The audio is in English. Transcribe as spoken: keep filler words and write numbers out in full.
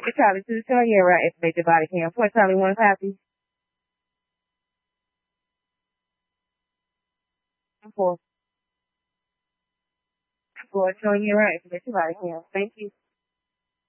It's Charlie two, Sierra, activate your body cam. Four Charlie one copy. Four. Four Sierra, activate your body cam. Thank you.